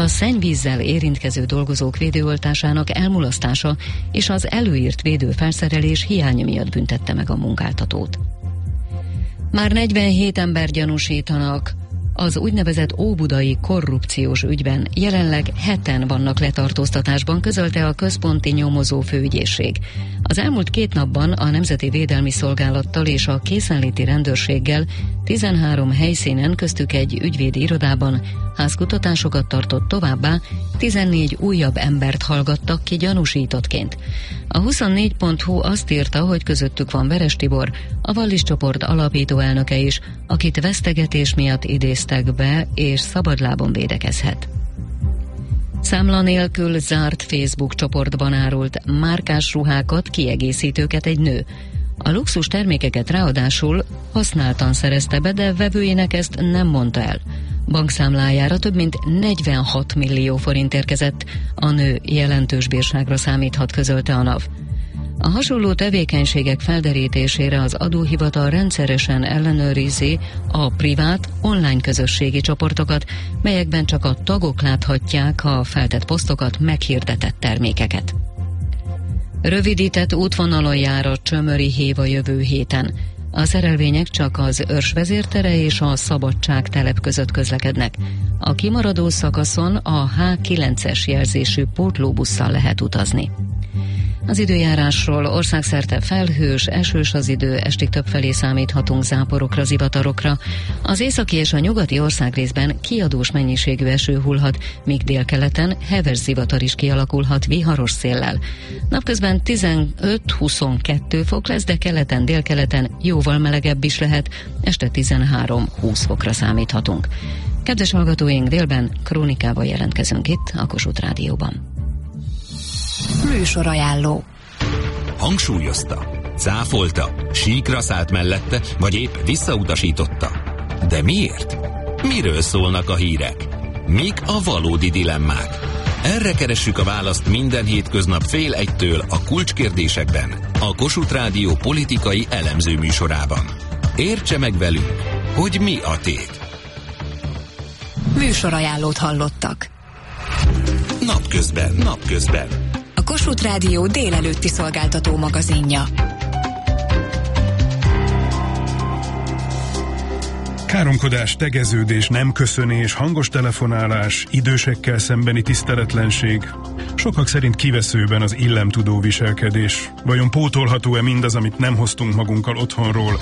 A szennyvízzel érintkező dolgozók védőoltásának elmulasztása és az előírt védőfelszerelés hiánya miatt büntette meg a munkáltatót. Már 47 ember gyanúsítanak az úgynevezett óbudai korrupciós ügyben, jelenleg 7-en vannak letartóztatásban, közölte a központi nyomozó főügyészség. Az elmúlt 2 napban a Nemzeti Védelmi Szolgálattal és a készenléti rendőrséggel 13 helyszínen, köztük egy ügyvédi irodában házkutatásokat tartott, továbbá 14 újabb embert hallgattak ki gyanúsítottként. A 24.hu azt írta, hogy közöttük van Veres Tibor, a Wallis csoport alapító elnöke is, akit vesztegetés miatt idéztek be, és szabadlábon védekezhet. Számla nélkül zárt Facebook csoportban árult márkás ruhákat, kiegészítőket egy nő. A luxus termékeket ráadásul használtan szerezte be, de vevőjének ezt nem mondta el. Bankszámlájára több mint 46 millió forint érkezett, a nő jelentős bírságra számíthat, közölte a NAV. A hasonló tevékenységek felderítésére az adóhivatal rendszeresen ellenőrizi a privát online közösségi csoportokat, melyekben csak a tagok láthatják a feltett posztokat, meghirdetett termékeket. Rövidített útvonalon jár a Csömöri hév a jövő héten. A szerelvények csak az Örs vezértere és a Szabadság telep között közlekednek. A kimaradó szakaszon a H9-es jelzésű pótlóbusszal lehet utazni. Az időjárásról: országszerte felhős, esős az idő, estig többfelé számíthatunk záporokra, zivatarokra. Az északi és a nyugati országrészben kiadós mennyiségű eső hullhat, míg délkeleten heves zivatar is kialakulhat viharos széllel. Napközben 15-22 fok lesz, de keleten, délkeleten jóval melegebb is lehet, este 13-20 fokra számíthatunk. Kedves hallgatóink, délben krónikával jelentkezünk itt a Kossuth Rádióban. Műsorajánló. Hangsúlyozta, cáfolta, síkra szállt mellette, vagy épp visszautasította. De miért? Miről szólnak a hírek? Mik a valódi dilemmák? Erre keressük a választ minden hétköznap 12:30 a Kulcskérdésekben, a Kossuth Rádió politikai elemző műsorában. Értse meg velünk, hogy mi a tét. Műsorajánlót hallottak. Napközben. A Kossuth Rádió délelőtti szolgáltató magazinja. Káromkodás, tegeződés, nemköszönés, hangos telefonálás, idősekkel szembeni tiszteletlenség. Sokak szerint kiveszőben az illemtudó viselkedés. Vajon pótolható-e mindaz, amit nem hoztunk magunkkal otthonról?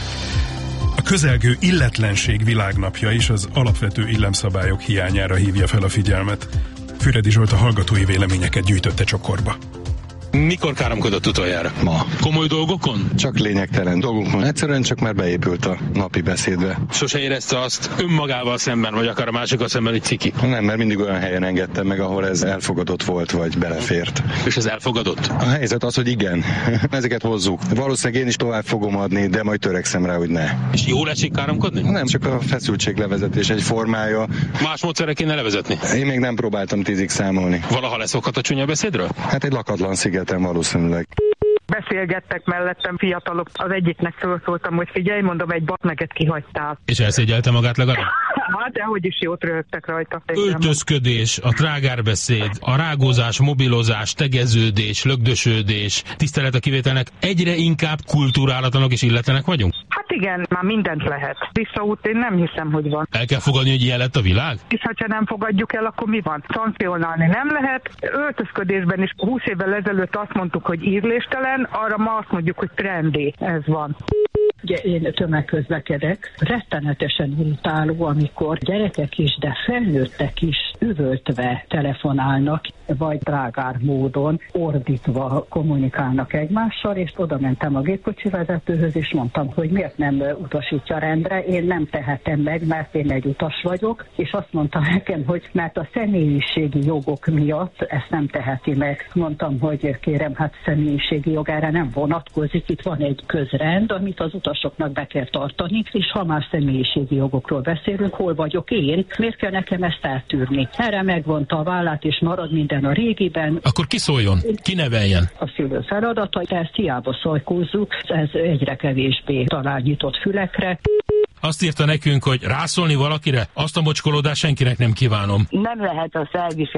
A közelgő illetlenség világnapja is az alapvető illemszabályok hiányára hívja fel a figyelmet. Füredi Zsolt a hallgatói véleményeket gyűjtötte csokorba. Mikor káromkodott utoljára? Ma. Komoly dolgokon? Csak lényegtelen dolgokon. Egyszerűen csak már beépült a napi beszédbe. Sose érezte azt önmagával szemben, vagy akár a másikkal szemben, hogy ciki? Nem, mert mindig olyan helyen engedtem meg, ahol ez elfogadott volt, vagy belefért. És ez elfogadott? A helyzet az, hogy igen. Ezeket hozzuk. Valószínűleg én is tovább fogom adni, de majd törekszem rá, hogy ne. És jól esik káromkodni? Nem, csak a feszültséglevezetés egy formája. Más módszerre kéne levezetni? Én még nem próbáltam 10-ig számolni. Valaha leszokhat a csúnya beszédről? Hát egy lakatlan szigeten valószínűleg. Beszélgettek mellettem fiatalok, az egyiknek felszóltam, hogy figyelj, mondom, egy batmeget kihagytál. És elszégyelte magát legalább? Hát, dehogy is jót röhögtek rajta. Öltözködés, a trágárbeszéd, a rágózás, mobilozás, tegeződés, lögdösődés, tisztelet a kivételnek, egyre inkább kulturálatlanok és illetlenek vagyunk? Hát igen, már mindent lehet. Visszaút én nem hiszem, hogy van. El kell fogadni, hogy ilyen lett a világ? És ha nem fogadjuk el, akkor mi van? Szankcionálni nem lehet. Öltözködésben is 20 évvel ezelőtt azt mondtuk, hogy ízléstelen, arra ma azt mondjuk, hogy trendi. Ez van. Ugye én tömegközlekedek, rettenetesen irritáló, amikor gyerekek is, de felnőttek is üvöltve telefonálnak, vagy drágár módon ordítva kommunikálnak egymással, és oda mentem a gépkocsi vezetőhöz, és mondtam, hogy miért nem utasítja rendre, én nem tehetem meg, mert én egy utas vagyok, és azt mondta nekem, hogy mert a személyiségi jogok miatt ezt nem teheti meg. Mondtam, hogy kérem, hát személyiségi jogára nem vonatkozik, itt van egy közrend, amit az utasoknak be kell tartani, és ha már személyiségi jogokról beszélünk, hol vagyok én, miért kell nekem ezt eltűrni? Erre megvonta a vállát, és marad minden a régiben. Akkor ki szóljon? Ki neveljen? A szülő feladata, de ezt hiába szajkózzuk, ez egyre kevésbé talál nyitott fülekre. azt írta nekünk, hogy rászólni valakire, azt a mocskolódást senkinek nem kívánom. Nem lehet azt elviselni.